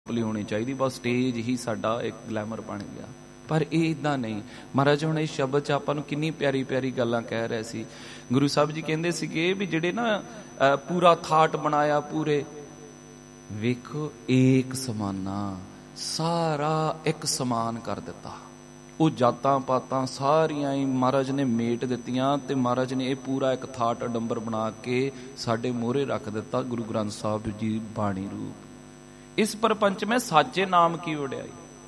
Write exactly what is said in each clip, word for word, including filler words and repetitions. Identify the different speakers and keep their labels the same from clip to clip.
Speaker 1: ਲਈ ਹੋਣੀ ਚਾਹੀਦੀ, ਬਸ ਸਟੇਜ ਹੀ ਸਾਡਾ ਇੱਕ ਗਲੈਮਰ ਬਣ ਗਿਆ। ਪਰ ਇਹ ਇੱਦਾਂ ਨਹੀਂ। ਮਹਾਰਾਜ ਹੁਣ ਇਸ ਸ਼ਬਦ 'ਚ ਆਪਾਂ ਨੂੰ ਕਿੰਨੀ ਪਿਆਰੀ ਪਿਆਰੀ ਗੱਲਾਂ ਕਹਿ ਰਹੇ ਸੀ। ਗੁਰੂ ਸਾਹਿਬ ਜੀ ਕਹਿੰਦੇ ਸੀਗੇ ਵੀ ਜਿਹੜੇ ਨਾ ਪੂਰਾ ਥਾਟ ਬਣਾਇਆ, ਪੂਰੇ ਵੇਖੋ ਏਕ ਸਮਾਨਾ, ਸਾਰਾ ਇੱਕ ਸਮਾਨ ਕਰ ਦਿੱਤਾ। ਉਹ ਜਾਤਾਂ ਪਾਤਾਂ ਸਾਰੀਆਂ ਹੀ ਮਹਾਰਾਜ ਨੇ ਮੇਟ ਦਿੱਤੀਆਂ ਤੇ ਮਹਾਰਾਜ ਨੇ ਇਹ ਪੂਰਾ ਇੱਕ ਥਾਟ ਅਡੰਬਰ ਬਣਾ ਕੇ ਸਾਡੇ ਮੂਹਰੇ ਰੱਖ ਦਿੱਤਾ। ਗੁਰੂ ਗ੍ਰੰਥ ਸਾਹਿਬ ਜੀ ਬਾਣੀ ਰੂਪ। ਇਸ ਪ੍ਰਪੰਚ ਮੈਂ ਸਾਚੇ ਨਾਮ ਕੀ ਵਡਿਆਈ।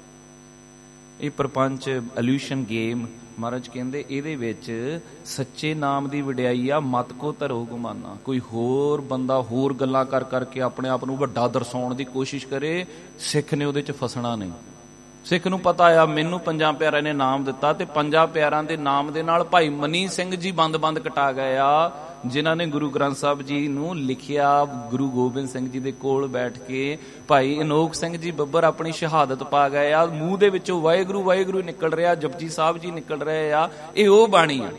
Speaker 1: ਇਹ ਪ੍ਰਪੰਚ ਐਲੂਸ਼ਨ ਗੇਮ, ਮਹਾਰਾਜ ਕਹਿੰਦੇ ਇਹਦੇ ਵਿੱਚ ਸੱਚੇ ਨਾਮ ਦੀ ਵਡਿਆਈ ਆ। ਮਤ ਕੋ ਧਰੋ ਗੁਮਾਨਾ। ਕੋਈ ਹੋਰ ਬੰਦਾ ਹੋਰ ਗੱਲਾਂ ਕਰ ਕਰਕੇ ਆਪਣੇ ਆਪ ਨੂੰ ਵੱਡਾ ਦਰਸਾਉਣ ਦੀ ਕੋਸ਼ਿਸ਼ ਕਰੇ, ਸਿੱਖ ਨੇ ਉਹਦੇ 'ਚ ਫਸਣਾ ਨਹੀਂ। ਸਿੱਖ ਨੂੰ ਪਤਾ ਆ ਮੈਨੂੰ ਪੰਜਾਂ ਪਿਆਰਿਆਂ ਨੇ ਨਾਮ ਦਿੱਤਾ ਤੇ ਪੰਜਾਂ ਪਿਆਰਿਆਂ ਦੇ ਨਾਮ ਦੇ ਨਾਲ ਭਾਈ ਮਨੀ ਸਿੰਘ ਜੀ ਬੰਦ ਬੰਦ ਕਟਾ ਗਏ ਆ, ਜਿਨ੍ਹਾਂ ਨੇ ਗੁਰੂ ਗ੍ਰੰਥ ਸਾਹਿਬ ਜੀ ਨੂੰ ਲਿਖਿਆ। ਗੁਰੂ ਗੋਬਿੰਦ ਸਿੰਘ ਜੀ ਦੇ ਕੋਲ ਬੈਠ ਕੇ ਭਾਈ ਅਨੋਖ ਸਿੰਘ ਜੀ ਬੱਬਰ ਆਪਣੀ ਸ਼ਹਾਦਤ ਪਾ ਗਏ ਆ। ਮੂੰਹ ਦੇ ਵਿੱਚੋਂ ਵਾਹਿਗੁਰੂ ਵਾਹਿਗੁਰੂ ਨਿਕਲ ਰਿਹਾ, ਜਪਜੀ ਸਾਹਿਬ ਜੀ ਨਿਕਲ ਰਹੇ ਆ। ਇਹ ਉਹ ਬਾਣੀ ਆ।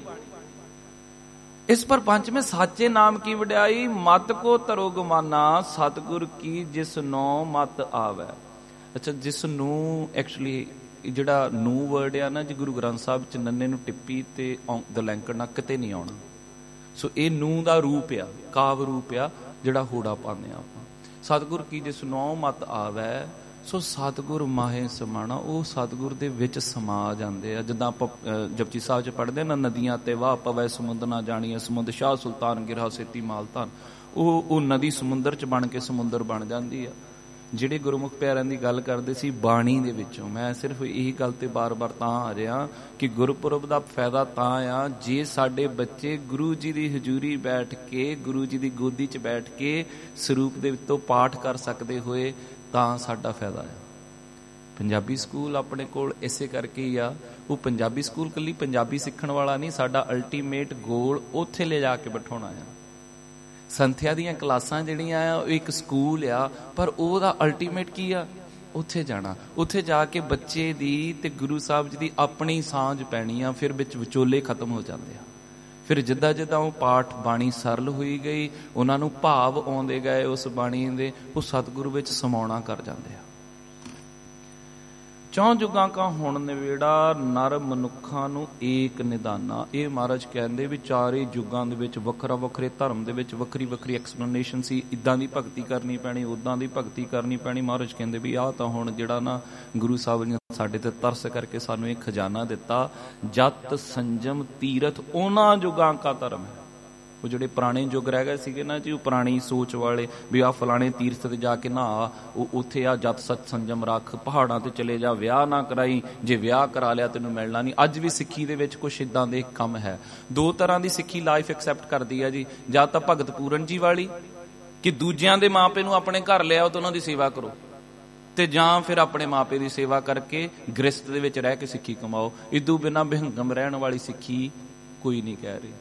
Speaker 1: ਇਸ ਪ੍ਰਪੰਚ ਮੈਂ ਸਾਚੇ ਨਾਮ ਕੀ ਵਡਿਆਈ। ਮਤ ਕੋ ਧਰੋ ਗੁਮਾਨਾ, ਸਤਿਗੁਰ ਕੀ ਜਿਸ ਨੋ ਮਤ ਆਵੈ। ਅੱਛਾ, ਜਿਸ ਨੂੰ ਐਕਚੁਅਲੀ ਜਿਹੜਾ ਨੂੰ ਵਰਡ ਆ ਨਾ ਜੀ, ਗੁਰੂ ਗ੍ਰੰਥ ਸਾਹਿਬ ਚ ਨੰਨੇ ਨੂੰ ਟਿੱਪੀ ਤੇ ਦਲੈਂਕੜ ਨਾਲ ਕਿਤੇ ਨਹੀਂ ਆਉਣਾ। ਸੋ ਇਹ ਨੂੰ ਦਾ ਰੂਪ ਆ, ਕਾਵ ਰੂਪ ਆ ਜਿਹੜਾ ਹੋੜਾ ਪਾਉਂਦੇ ਆ ਆਪਾਂ। ਸਤਿਗੁਰ ਕੀ ਜਿਸ ਨੌ ਮਤ ਆਵੈ। ਸੋ ਸਤਿਗੁਰ ਮਾਹੇ ਸਮਾਣਾ, ਉਹ ਸਤਿਗੁਰ ਦੇ ਵਿੱਚ ਸਮਾ ਜਾਂਦੇ ਆ। ਜਿੱਦਾਂ ਆਪਾਂ ਜਪਜੀ ਸਾਹਿਬ ਚ ਪੜ੍ਹਦੇ ਨਾ, ਨਦੀਆਂ ਤੇ ਵਾਹ ਪਵੈ ਸਮੁੰਦਰ ਨਾ ਜਾਣੀਏ, ਸਮੁੰਦਰ ਸ਼ਾਹ ਸੁਲਤਾਨ ਗਿਰਾ ਸੇਤੀ ਮਾਲ ਧਨ। ਉਹ ਉਹ ਨਦੀ ਸਮੁੰਦਰ ਚ ਬਣ ਕੇ ਸਮੁੰਦਰ ਬਣ ਜਾਂਦੀ ਆ। ਜਿਹੜੇ ਗੁਰਮੁਖ ਪਿਆਰਿਆਂ ਦੀ ਗੱਲ ਕਰਦੇ ਸੀ ਬਾਣੀ ਦੇ ਵਿੱਚੋਂ, ਮੈਂ ਸਿਰਫ ਇਹੀ ਗੱਲ ਤੇ ਬਾਰ-ਬਾਰ ਤਾਂ ਆ ਰਿਹਾ ਕਿ ਗੁਰਪੁਰਬ ਦਾ ਫਾਇਦਾ ਤਾਂ ਆ ਜੇ ਸਾਡੇ ਬੱਚੇ ਗੁਰੂ ਜੀ ਦੀ ਹਜ਼ੂਰੀ ਬੈਠ ਕੇ, ਗੁਰੂ ਜੀ ਦੀ ਗੋਦੀ 'ਚ ਬੈਠ ਕੇ ਸਰੂਪ ਦੇ ਵਿੱਚੋਂ ਪਾਠ ਕਰ ਸਕਦੇ ਹੋਏ ਤਾਂ ਸਾਡਾ ਫਾਇਦਾ ਆ। ਪੰਜਾਬੀ ਸਕੂਲ ਆਪਣੇ ਕੋਲ ਇਸੇ ਕਰਕੇ ਹੀ ਆ। ਉਹ ਪੰਜਾਬੀ ਸਕੂਲ ਇਕੱਲੀ ਪੰਜਾਬੀ ਸਿੱਖਣ ਵਾਲਾ ਨਹੀਂ, ਸਾਡਾ ਅਲਟੀਮੇਟ ਗੋਲ ਉੱਥੇ ਲੈ ਜਾ ਕੇ ਬਿਠਾਉਣਾ ਆ। ਸੰਥਿਆ ਦੀਆਂ ਕਲਾਸਾਂ ਜਿਹੜੀਆਂ ਆ ਉਹ ਇੱਕ ਸਕੂਲ ਆ, ਪਰ ਉਹਦਾ ਅਲਟੀਮੇਟ ਕੀ ਆ? ਉੱਥੇ ਜਾਣਾ। ਉੱਥੇ ਜਾ ਕੇ ਬੱਚੇ ਦੀ ਤੇ ਗੁਰੂ ਸਾਹਿਬ ਜੀ ਦੀ ਆਪਣੀ ਸਾਂਝ ਪੈਣੀ ਆ। ਫਿਰ ਵਿੱਚ ਵਿਚੋਲੇ ਖਤਮ ਹੋ ਜਾਂਦੇ ਆ। ਫਿਰ ਜਿੱਦਾਂ ਜਿੱਦਾਂ ਉਹ ਪਾਠ ਬਾਣੀ ਸਰਲ ਹੋਈ ਗਈ, ਉਹਨਾਂ ਨੂੰ ਭਾਵ ਆਉਂਦੇ ਗਏ ਉਸ ਬਾਣੀ ਦੇ, ਉਹ ਸਤਿਗੁਰੂ ਵਿੱਚ ਸਮਾਉਣਾ ਕਰ ਜਾਂਦੇ ਆ। ਚੌਂ ਜੁਗਾਂ ਕਾ ਹੁਣ ਨਿਵੇੜਾ, ਨਰ ਮਨੁੱਖਾਂ ਨੂੰ ਏਕ ਨਿਦਾਨਾ। ਇਹ ਮਹਾਰਾਜ ਕਹਿੰਦੇ ਵੀ ਚਾਰੇ ਯੁੱਗਾਂ ਦੇ ਵਿੱਚ ਵੱਖਰਾ ਵੱਖਰੇ ਧਰਮ ਦੇ ਵਿੱਚ ਵੱਖਰੀ ਵੱਖਰੀ ਐਕਸਪਲੇਨੇਸ਼ਨ ਸੀ। ਇੱਦਾਂ ਦੀ ਭਗਤੀ ਕਰਨੀ ਪੈਣੀ, ਉੱਦਾਂ ਦੀ ਭਗਤੀ ਕਰਨੀ ਪੈਣੀ। ਮਹਾਰਾਜ ਕਹਿੰਦੇ ਵੀ ਆਹ ਤਾਂ ਹੁਣ ਜਿਹੜਾ ਨਾ ਗੁਰੂ ਸਾਹਿਬ ਨੇ ਸਾਡੇ ਤੇ ਤਰਸ ਕਰਕੇ ਸਾਨੂੰ ਇਹ ਖਜ਼ਾਨਾ ਦਿੱਤਾ। ਜਤ ਸੰਜਮ ਤੀਰਥ ਉਹਨਾਂ ਯੁੱਗਾਂ ਕਾ ਧਰਮ ਹੈ। ਉਹ ਜਿਹੜੇ ਪੁਰਾਣੇ ਯੁੱਗ ਰਹਿ ਗਏ ਸੀਗੇ ਨਾ ਜੀ, ਉਹ ਪੁਰਾਣੀ ਸੋਚ ਵਾਲੇ ਵੀ ਆਹ ਫਲਾਣੇ ਤੀਰਥ ਤੇ ਜਾ ਕੇ ਨਹਾ, ਉਹ ਉੱਥੇ ਆ ਜਤ ਸਤ ਸੰਜਮ ਰੱਖ, ਪਹਾੜਾਂ ਤੇ ਚਲੇ ਜਾ, ਵਿਆਹ ਨਾ ਕਰਾਈ, ਜੇ ਵਿਆਹ ਕਰਾ ਲਿਆ ਤੈਨੂੰ ਮਿਲਣਾ ਨਹੀਂ। ਅੱਜ ਵੀ ਸਿੱਖੀ ਦੇ ਵਿੱਚ ਕੁਛ ਇੱਦਾਂ ਦੇ ਕੰਮ ਹੈ। ਦੋ ਤਰ੍ਹਾਂ ਦੀ ਸਿੱਖੀ ਲਾਈਫ ਐਕਸੈਪਟ ਕਰਦੀ ਆ ਜੀ। ਜਾਂ ਤਾਂ ਭਗਤ ਪੂਰਨ ਜੀ ਵਾਲੀ ਕਿ ਦੂਜਿਆਂ ਦੇ ਮਾਪੇ ਨੂੰ ਆਪਣੇ ਘਰ ਲਿਆਓ ਤੇ ਉਹਨਾਂ ਦੀ ਸੇਵਾ ਕਰੋ, ਤੇ ਜਾਂ ਫਿਰ ਆਪਣੇ ਮਾਪੇ ਦੀ ਸੇਵਾ ਕਰਕੇ ਗ੍ਰਸਤ ਦੇ ਵਿੱਚ ਰਹਿ ਕੇ ਸਿੱਖੀ ਕਮਾਓ। ਇਦੋਂ ਬਿਨਾਂ ਬਿਹੰਗਮ ਰਹਿਣ ਵਾਲੀ ਸਿੱਖੀ ਕੋਈ ਨਹੀਂ ਕਹਿ ਰਹੀ।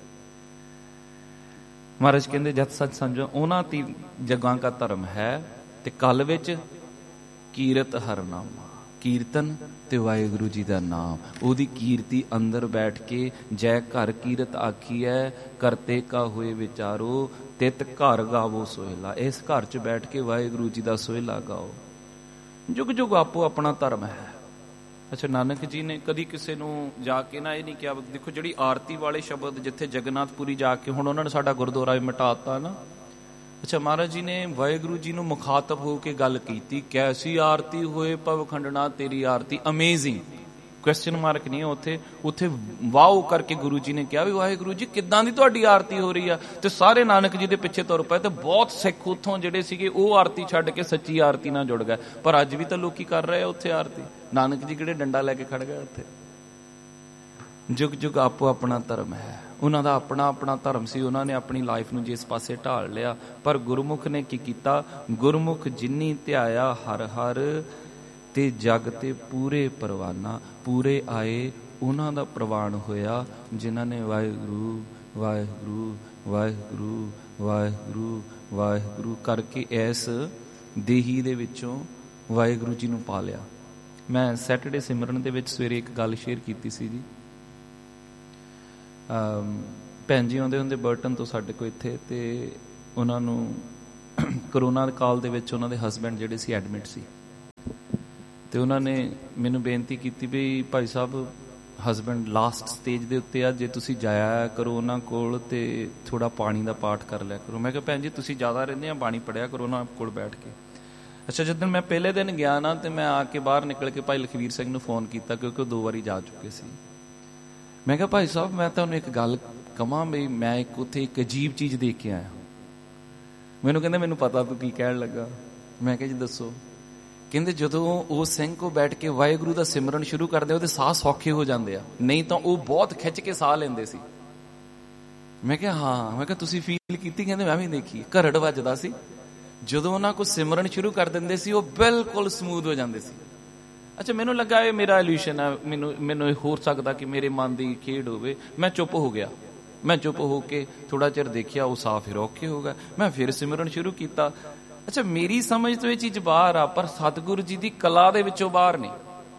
Speaker 1: ਮਹਾਰਾਜ ਕਹਿੰਦੇ ਜਤ ਸਤ ਸੰਜਮ ਉਹਨਾਂ ਤੀ ਜਗਾਂ ਕਾ ਧਰਮ ਹੈ। ਤੇ ਕਲ ਵਿੱਚ ਕੀਰਤ ਹਰਨਾਮਾ, ਕੀਰਤਨ ਤੇ ਵਾਹਿਗੁਰੂ ਜੀ ਦਾ ਨਾਮ, ਉਹਦੀ ਕੀਰਤੀ ਅੰਦਰ ਬੈਠ ਕੇ ਜੈ ਘਰ ਕੀਰਤ ਆਖੀ ਹੈ, ਕਰਤੇ ਕਾ ਹੋਏ ਵਿਚਾਰੋ, ਤਿਤ ਘਰ ਗਾਵੋ ਸੋਹਿਲਾ। ਇਸ ਘਰ 'ਚ ਬੈਠ ਕੇ ਵਾਹਿਗੁਰੂ ਜੀ ਦਾ ਸੋਹਿਲਾ ਗਾਓ। ਜੁਗ ਜੁਗ ਆਪੋ ਆਪਣਾ ਧਰਮ ਹੈ। ਅੱਛਾ, ਨਾਨਕ ਜੀ ਨੇ ਕਦੀ ਕਿਸੇ ਨੂੰ ਜਾ ਕੇ ਨਾ ਇਹ ਨਹੀਂ ਕਿਹਾ। ਦੇਖੋ ਜਿਹੜੀ ਆਰਤੀ ਵਾਲੇ ਸ਼ਬਦ ਜਿੱਥੇ ਜਗਨਨਾਥਪੁਰੀ ਜਾ ਕੇ ਹੁਣ ਉਹਨਾਂ ਨੇ ਸਾਡਾ ਗੁਰਦੁਆਰਾ ਮਿਟਾ ਦਿੱਤਾ ਨਾ। ਅੱਛਾ, ਮਹਾਰਾਜ ਜੀ ਨੇ ਵਾਹਿਗੁਰੂ ਜੀ ਨੂੰ ਮੁਖਾਤਬ ਹੋ ਕੇ ਗੱਲ ਕੀਤੀ, ਕੈਸੀ ਆਰਤੀ ਹੋਏ ਭਵ ਖੰਡਨਾ ਤੇਰੀ ਆਰਤੀ। ਅਮੇਜ਼ਿੰਗ, ਕੁਐਸਚਨ ਮਾਰਕ ਨਹੀਂ ਉੱਥੇ। ਉੱਥੇ ਵਾਓ ਕਰਕੇ ਗੁਰੂ ਜੀ ਨੇ ਕਿਹਾ ਵੀ ਵਾਹਿਗੁਰੂ ਜੀ ਕਿੱਦਾਂ ਦੀ ਤੁਹਾਡੀ ਆਰਤੀ ਹੋ ਰਹੀ ਆ। ਤੇ ਸਾਰੇ ਨਾਨਕ ਜੀ ਦੇ ਪਿੱਛੇ ਤੁਰ ਪਏ ਤੇ ਬਹੁਤ ਸਿੱਖ ਉੱਥੋਂ ਜਿਹੜੇ ਸੀਗੇ ਉਹ ਆਰਤੀ ਛੱਡ ਕੇ ਸੱਚੀ ਆਰਤੀ ਨਾਲ ਜੁੜ ਗਏ। ਪਰ ਅੱਜ ਵੀ ਤਾਂ ਲੋਕੀ ਕਰ ਰਹੇ ਆ ਉੱਥੇ ਆਰਤੀ। ਨਾਨਕ ਜੀ ਕਿਹੜੇ ਡੰਡਾ ਲੈ ਕੇ ਖੜ ਗਏ ਉੱਥੇ। ਜੁਗ ਜੁਗ ਆਪੋ ਆਪਣਾ ਧਰਮ ਹੈ। ਉਹਨਾਂ ਦਾ ਆਪਣਾ ਆਪਣਾ ਧਰਮ ਸੀ। ਉਹਨਾਂ ਨੇ ਆਪਣੀ ਲਾਈਫ ਨੂੰ ਜਿਸ ਪਾਸੇ ਢਾਲ ਲਿਆ। ਪਰ ਗੁਰਮੁਖ ਨੇ ਕੀ ਕੀਤਾ? ਗੁਰਮੁਖ ਜਿਨੀ ਧਿਆਇਆ ਹਰ ਹਰ, ਤੇ ਜਗ ਤੇ ਪੂਰੇ ਪਰਵਾਨਾ। ਪੂਰੇ ਆਏ ਉਹਨਾਂ ਦਾ ਪ੍ਰਵਾਨ ਹੋਇਆ ਜਿਨ੍ਹਾਂ ਨੇ ਵਾਹਿਗੁਰੂ ਵਾਹਿਗੁਰੂ ਵਾਹਿਗੁਰੂ ਵਾਹਿਗੁਰੂ ਵਾਹਿਗੁਰੂ ਕਰਕੇ ਇਸ ਦੇਹੀ ਦੇ ਵਿੱਚੋਂ ਵਾਹਿਗੁਰੂ ਜੀ ਨੂੰ ਪਾ ਲਿਆ। ਮੈਂ ਸੈਟਰਡੇ ਸਿਮਰਨ ਦੇ ਵਿੱਚ ਸਵੇਰੇ ਇੱਕ ਗੱਲ ਸ਼ੇਅਰ ਕੀਤੀ ਸੀ ਜੀ। ਭੈਣ ਜੀ ਆਉਂਦੇ ਹੁੰਦੇ ਬਰਟਨ ਤੋਂ ਸਾਡੇ ਕੋਲ ਇੱਥੇ, ਤੇ ਉਹਨਾਂ ਨੂੰ ਕਰੋਨਾ ਕਾਲ ਦੇ ਵਿੱਚ ਉਹਨਾਂ ਦੇ ਹਸਬੈਂਡ ਜਿਹੜੇ ਸੀ ਐਡਮਿਟ ਸੀ। ਤੇ ਉਹਨਾਂ ਨੇ ਮੈਨੂੰ ਬੇਨਤੀ ਕੀਤੀ ਵੀ Bhai Sahib husband last stage ਦੇ ਉੱਤੇ ਆ, ਜੇ ਤੁਸੀਂ ਜਾਇਆ ਕਰੋ ਉਹਨਾਂ ਕੋਲ ਤੇ ਥੋੜਾ ਪਾਣੀ ਦਾ ਪਾਠ ਕਰ ਲਿਆ ਕਰੋ। ਮੈਂ ਕਿਹਾ ਭੈਣ ਜੀ ਤੁਸੀਂ ਜ਼ਿਆਦਾ ਰਹਿੰਦੇ ਆ, ਬਾਣੀ ਪੜਿਆ ਕਰੋ ਉਹਨਾਂ ਕੋਲ ਬੈਠ ਕੇ। ਅੱਛਾ, ਜਦੋਂ ਮੈਂ ਪਹਿਲੇ ਦਿਨ ਗਿਆ ਨਾ ਤੇ ਮੈਂ ਆ ਕੇ ਬਾਹਰ ਨਿਕਲ ਕੇ ਭਾਈ ਲਖਵੀਰ ਸਿੰਘ ਨੂੰ ਫੋਨ ਕੀਤਾ, ਕਿਉਂਕਿ ਉਹ ਦੋ ਵਾਰੀ ਜਾ ਚੁੱਕੇ ਸੀ। ਮੈਂ ਕਿਹਾ ਭਾਈ ਸਾਹਿਬ ਮੈਂ ਤੁਹਾਨੂੰ ਇੱਕ ਗੱਲ ਕਹਾਂ ਵੀ ਮੈਂ ਇੱਕ ਉੱਥੇ ਇੱਕ ਅਜੀਬ ਚੀਜ਼ ਦੇਖ ਕੇ ਆਇਆ। ਮੈਨੂੰ ਕਹਿੰਦੇ ਮੈਨੂੰ ਪਤਾ ਤੂੰ ਕੀ ਕਹਿਣ ਲੱਗਾ। ਮੈਂ ਕਿਹਾ ਜੀ ਦੱਸੋ। ਕਹਿੰਦੇ ਜਦੋਂ ਉਹ ਸਿੰਘ ਕੋ ਬੈਠ ਕੇ ਵਾਹਿਗੁਰੂ ਦਾ ਸਿਮਰਨ ਸ਼ੁਰੂ ਕਰਦੇ ਉਹਦੇ ਸਾਹ ਸੌਖੇ ਹੋ ਜਾਂਦੇ ਆ, ਨਹੀਂ ਤਾਂ ਉਹ ਬਹੁਤ ਖਿੱਚ ਕੇ ਸਾਹ ਲੈਂਦੇ ਸੀ। ਮੈਂ ਕਿਹਾ ਹਾਂ। ਮੈਂ ਕਿਹਾ ਤੁਸੀਂ ਫੀਲ ਕੀਤੀ? ਕਹਿੰਦੇ ਮੈਂ ਵੀ ਦੇਖੀ। ਘਰੜ ਵੱਜਦਾ ਸੀ ਜਦੋਂ ਉਹਨਾਂ ਕੋ ਸਿਮਰਨ ਸ਼ੁਰੂ ਕਰ ਦਿੰਦੇ ਸੀ, ਉਹ ਬਿਲਕੁਲ ਸਮੂਥ ਹੋ ਜਾਂਦੇ ਸੀ। ਅੱਛਾ, ਮੈਨੂੰ ਲੱਗਾ ਇਹ ਮੇਰਾ ਇਲੂਸ਼ਨ ਹੈ, ਮੈਨੂੰ ਮੈਨੂੰ ਇਹ ਹੋ ਸਕਦਾ ਕਿ ਮੇਰੇ ਮਨ ਦੀ ਖੇਡ ਹੋਵੇ। ਮੈਂ ਚੁੱਪ ਹੋ ਗਿਆ। ਮੈਂ ਚੁੱਪ ਹੋ ਕੇ ਥੋੜਾ ਚਿਰ ਦੇਖਿਆ, ਉਹ ਸਾਹ ਫਿਰ ਔਖੇ ਹੋ ਗਿਆ। ਮੈਂ ਫਿਰ ਸਿਮਰਨ ਸ਼ੁਰੂ ਕੀਤਾ। ਅੱਛਾ, ਮੇਰੀ ਸਮਝ ਤੋਂ ਇਹ ਚੀਜ਼ ਬਾਹਰ ਆ, ਪਰ ਸਤਿਗੁਰੂ ਜੀ ਦੀ ਕਲਾ ਦੇ ਵਿੱਚੋਂ ਬਾਹਰ ਨਹੀਂ।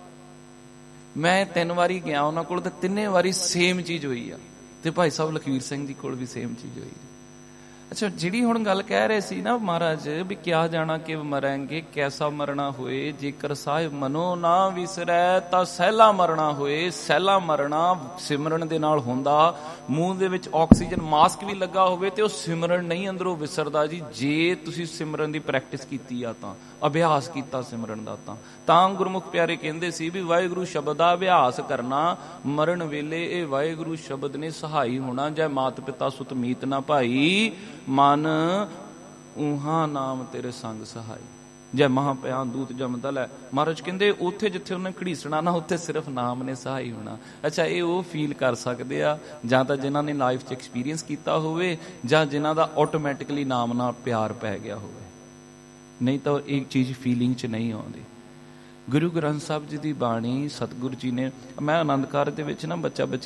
Speaker 1: ਮੈਂ ਤਿੰਨ ਵਾਰੀ ਗਿਆ ਉਹਨਾਂ ਕੋਲ ਤੇ ਤਿੰਨੇ ਵਾਰੀ ਸੇਮ ਚੀਜ਼ ਹੋਈ ਆ, ਤੇ ਭਾਈ ਸਾਹਿਬ ਲਖਵੀਰ ਸਿੰਘ ਜੀ ਕੋਲ ਵੀ ਸੇਮ ਚੀਜ਼ ਹੋਈ ਆ। ਅੱਛਾ, ਜਿਹੜੀ ਹੁਣ ਗੱਲ ਕਹਿ ਰਹੇ ਸੀ ਨਾ ਮਹਾਰਾਜ ਵੀ ਕਿਆ ਜਾਣਾ ਕਿ ਮਰਾਂਗੇ, ਕੈਸਾ ਮਰਨਾ ਹੋਏ, ਜੇਕਰ ਸਾਹਿਬ ਮਨੋ ਨਾ ਵਿਸਰੈ ਤਾਂ ਸਹਿਲਾ ਮਰਨਾ ਹੋਏ। ਸਹਿਲਾ ਮਰਨਾ ਸਿਮਰਨ ਦੇ ਨਾਲ ਹੁੰਦਾ। ਮੂੰਹ ਦੇ ਵਿੱਚ ਆਕਸੀਜਨ ਮਾਸਕ ਵੀ ਲੱਗਾ ਹੋਵੇ ਤੇ ਉਹ ਸਿਮਰਨ ਨਹੀਂ ਅੰਦਰੋਂ ਵਿਸਰਦਾ ਜੀ। ਜੇ ਤੁਸੀਂ ਸਿਮਰਨ ਦੀ ਪ੍ਰੈਕਟਿਸ ਕੀਤੀ ਆ, ਤਾਂ ਅਭਿਆਸ ਕੀਤਾ ਸਿਮਰਨ ਦਾ, ਤਾਂ ਤਾਂ ਗੁਰਮੁਖ ਪਿਆਰੇ ਕਹਿੰਦੇ ਸੀ ਵੀ ਵਾਹਿਗੁਰੂ ਸ਼ਬਦ ਦਾ ਅਭਿਆਸ ਕਰਨਾ, ਮਰਨ ਵੇਲੇ ਇਹ ਵਾਹਿਗੁਰੂ ਸ਼ਬਦ ਨੇ ਸਹਾਈ ਹੋਣਾ। ਜੈ ਮਾਤ ਪਿਤਾ ਸੁਤ ਮੀਤ ਨਾ ਭਾਈ, ਮਨ ਉਹਾਂ ਨਾਮ ਤੇਰੇ ਸੰਗ ਸਹਾਈ। ਜੈ ਮਹਾਂ ਪਿਆਨ ਦੂਤ ਜਮਦਾ ਲੈ। ਮਹਾਰਾਜ ਕਹਿੰਦੇ ਉੱਥੇ ਜਿੱਥੇ ਉਹਨੇ ਘੜੀਸਣਾ ਨਾ, ਉੱਥੇ ਸਿਰਫ ਨਾਮ ਨੇ ਸਹਾਈ ਹੋਣਾ। ਅੱਛਾ, ਇਹ ਉਹ ਫੀਲ ਕਰ ਸਕਦੇ ਆ ਜਾਂ ਤਾਂ ਜਿਨ੍ਹਾਂ ਨੇ ਲਾਈਫ 'ਚ ਐਕਸਪੀਰੀਅੰਸ ਕੀਤਾ ਹੋਵੇ, ਜਾਂ ਜਿਨ੍ਹਾਂ ਦਾ ਆਟੋਮੈਟਿਕਲੀ ਨਾਮ ਨਾਲ ਪਿਆਰ ਪੈ ਗਿਆ ਹੋਵੇ, ਨਹੀਂ ਤਾਂ ਇਹ ਚੀਜ਼ ਫੀਲਿੰਗ 'ਚ ਨਹੀਂ ਆਉਂਦੀ। ਗੁਰੂ ਗ੍ਰੰਥ ਸਾਹਿਬ ਜੀ ਦੀ ਬਾਣੀ ਸਤਿਗੁਰੂ ਜੀ ਨੇ, ਮੈਂ ਆਨੰਦ ਕਾਰਜ ਦੇ ਵਿੱਚ ਨਾ ਬੱਚਾ ਬੱਚੀ